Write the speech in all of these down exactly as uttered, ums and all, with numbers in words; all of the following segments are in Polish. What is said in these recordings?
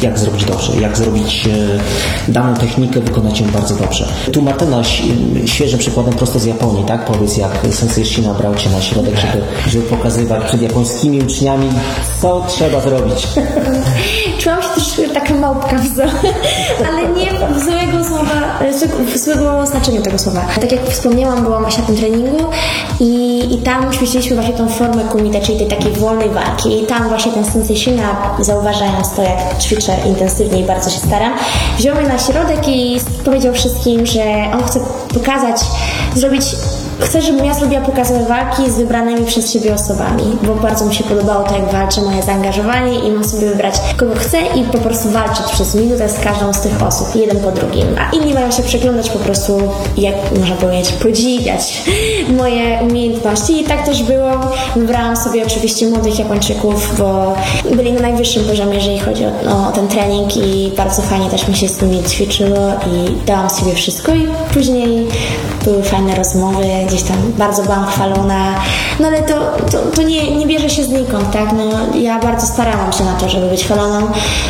jak zrobić dobrze, jak zrobić daną technikę, wykonać ją bardzo dobrze. Tu Martyna świeżym przykładem prosto z Japonii, tak? Powiedz, jak sensei Shina brał Cię na środek, żeby, żeby pokazywać przed japońskimi uczniami, co trzeba zrobić. Czułam się też taka małpka w zoo, ale nie w złego słowa, w złego znaczeniu tego słowa. Tak jak wspomniałam, byłam właśnie na tym treningu i, i tam ćwiczyliśmy właśnie tą formę kumite, czyli tej takiej wolnej walki. I tam właśnie ten sensei Shina, zauważając to, jak ćwiczę intensywnie i bardzo się staram, wziął mnie na środek i powiedział wszystkim, że on chce pokazać, zrobić Chcę, żebym ja zrobiła pokazowe walki z wybranymi przez siebie osobami, bo bardzo mi się podobało to, jak walczę, moje zaangażowanie i mam sobie wybrać, kogo chcę i po prostu walczyć przez minutę z każdą z tych osób, jeden po drugim. A inni mają się przeglądać po prostu, jak można powiedzieć, podziwiać moje umiejętności i tak też było. Wybrałam sobie oczywiście młodych Japończyków, bo byli na najwyższym poziomie, jeżeli chodzi o, no, o ten trening i bardzo fajnie też mi się z nimi ćwiczyło i dałam sobie wszystko i później były fajne rozmowy, gdzieś tam bardzo byłam chwalona, no ale to, to, to nie, nie bierze się znikąd, tak, no ja bardzo starałam się na to, żeby być chwaloną.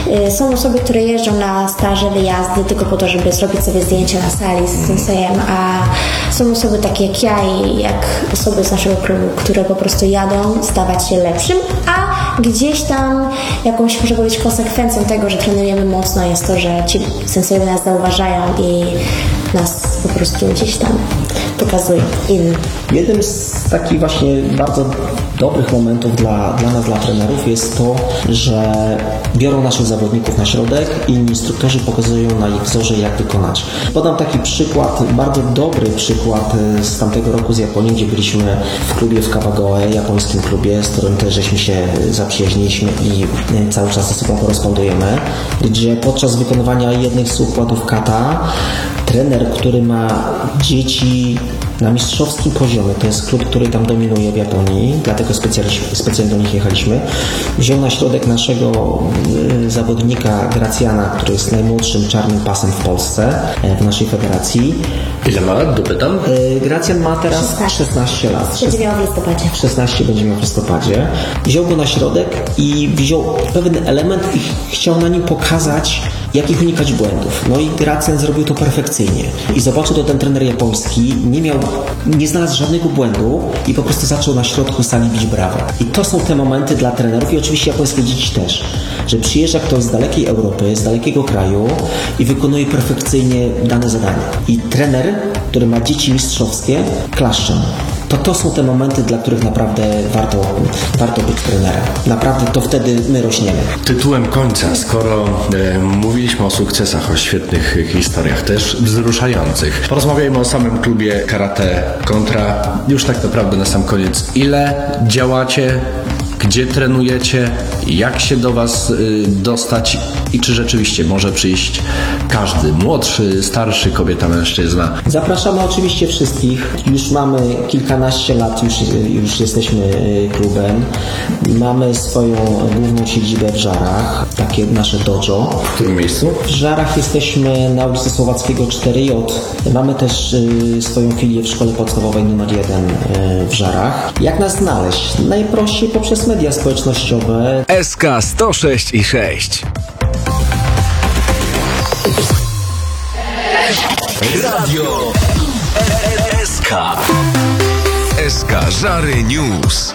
Są osoby, które jeżdżą na staże, wyjazdy tylko po to, żeby zrobić sobie zdjęcie na sali z sensejem, a są osoby takie jak ja i jak osoby z naszego klubu, które po prostu jadą stawać się lepszym, a gdzieś tam jakąś, może powiedzieć, konsekwencją tego, że trenujemy mocno jest to, że ci sensejowie nas zauważają i nas po prostu gdzieś tam pokazują innym. Jednym z takich właśnie bardzo dobrych momentów dla, dla nas, dla trenerów jest to, że biorą naszych zawodników na środek i instruktorzy pokazują na ich wzorze, jak wykonać. Podam taki przykład, bardzo dobry przykład z tamtego roku z Japonii, gdzie byliśmy w klubie w Kawagoe, japońskim klubie, z którym też żeśmy się zaprzyjaźniliśmy i cały czas ze sobą korespondujemy, gdzie podczas wykonywania jednych z układów kata trener, który ma dzieci na mistrzowskim poziomie, to jest klub, który tam dominuje w Japonii, dlatego specjalnie, specjalnie do nich jechaliśmy, wziął na środek naszego y, zawodnika Gracjana, który jest najmłodszym czarnym pasem w Polsce, y, w naszej federacji. Ile ma lat, dopytam? Y, Gracjan ma teraz szesnaście lat. Będzie miał w listopadzie. szesnaście będzie miał w listopadzie. Wziął go na środek i wziął pewien element i chciał na nim pokazać, jakich unikać błędów. No i Gracjan zrobił to perfekcyjnie. I zobaczył to ten trener japoński, nie miał, nie znalazł żadnego błędu i po prostu zaczął na środku sali bić brawo. I to są te momenty dla trenerów i oczywiście japońskie dzieci też, że przyjeżdża ktoś z dalekiej Europy, z dalekiego kraju i wykonuje perfekcyjnie dane zadanie. I trener, który ma dzieci mistrzowskie, klaszcze. To to są te momenty, dla których naprawdę warto, warto być trenerem. Naprawdę to wtedy my rośniemy. Tytułem końca, skoro e, mówiliśmy o sukcesach, o świetnych historiach, też wzruszających, porozmawiajmy o samym klubie Karate Kontra. Już tak naprawdę na sam koniec. Ile działacie? Gdzie trenujecie? Jak się do Was y, dostać? I czy rzeczywiście może przyjść każdy, młodszy, starszy, kobieta, mężczyzna? Zapraszamy oczywiście wszystkich. Już mamy kilkanaście lat, już, już jesteśmy klubem. Mamy swoją główną siedzibę w Żarach, takie nasze dojo. W którym miejscu? W Żarach jesteśmy na ulicy Słowackiego cztery J. Mamy też y, swoją filię w szkole podstawowej numer jeden y, w Żarach. Jak nas znaleźć? Najprościej poprzez media społecznościowe. S K sto sześć i sześć. Radio S K. S K Żary News.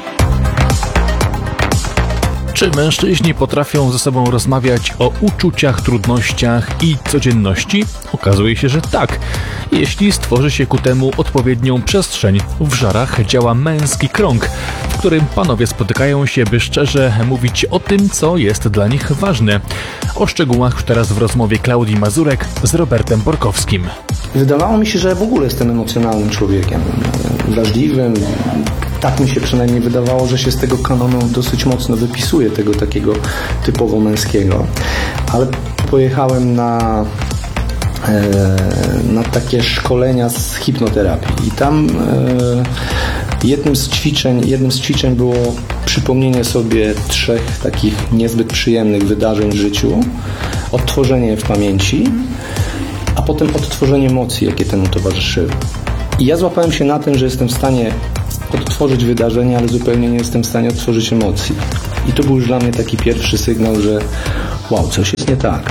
Czy mężczyźni potrafią ze sobą rozmawiać o uczuciach, trudnościach i codzienności? Okazuje się, że tak. Jeśli stworzy się ku temu odpowiednią przestrzeń. W Żarach działa męski krąg, w którym panowie spotykają się, by szczerze mówić o tym, co jest dla nich ważne. O szczegółach już teraz w rozmowie Klaudii Mazurek z Robertem Borkowskim. Wydawało mi się, że w ogóle jestem emocjonalnym człowiekiem, wrażliwym. Tak mi się przynajmniej wydawało, że się z tego kanonu dosyć mocno wypisuje, tego takiego typowo męskiego. Ale pojechałem na, e, na takie szkolenia z hipnoterapii i tam e, jednym z ćwiczeń, jednym z ćwiczeń było przypomnienie sobie trzech takich niezbyt przyjemnych wydarzeń w życiu, odtworzenie je w pamięci, a potem odtworzenie emocji, jakie temu towarzyszyły. I ja złapałem się na tym, że jestem w stanie odtworzyć wydarzenia, ale zupełnie nie jestem w stanie odtworzyć emocji. I to był już dla mnie taki pierwszy sygnał, że wow, coś jest nie tak.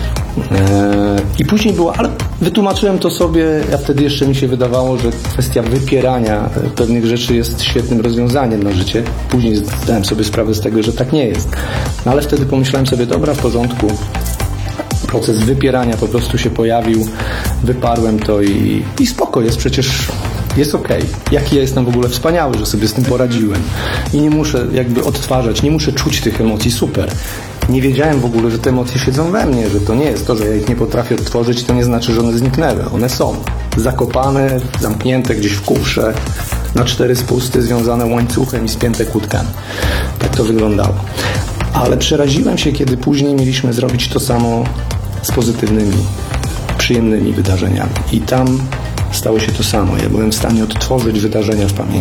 I później było, ale wytłumaczyłem to sobie, ja wtedy jeszcze mi się wydawało, że kwestia wypierania pewnych rzeczy jest świetnym rozwiązaniem na życie. Później zdałem sobie sprawę z tego, że tak nie jest. No ale wtedy pomyślałem sobie, dobra, w porządku. Proces wypierania po prostu się pojawił, wyparłem to i, i spoko jest, przecież jest okej. Jaki ja jestem w ogóle wspaniały, że sobie z tym poradziłem. I nie muszę jakby odtwarzać, nie muszę czuć tych emocji, super. Nie wiedziałem w ogóle, że te emocje siedzą we mnie, że to nie jest to, że ja ich nie potrafię odtworzyć, to nie znaczy, że one zniknęły. One są zakopane, zamknięte gdzieś w kufrze, na cztery spusty, związane łańcuchem i spięte kłódkami. Tak to wyglądało. Ale przeraziłem się, kiedy później mieliśmy zrobić to samo z pozytywnymi, przyjemnymi wydarzeniami. I tam stało się to samo. Ja byłem w stanie odtworzyć wydarzenia w pamięci.